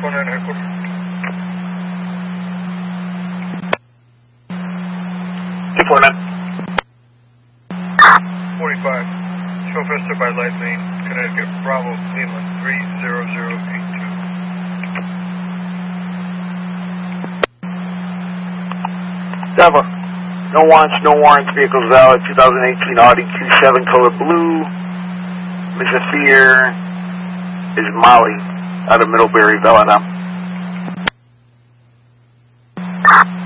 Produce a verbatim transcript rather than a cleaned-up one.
four nine headquarters. two four nine. forty-five. Chauffeur by Light Main, Connecticut, Bravo, Cleveland, three zero zero eight two. Denver. No warrants, no warrants, vehicles valid, two thousand eighteen Audi Q seven color blue. Mister Fear is Molly out of Middlebury, Villanelle.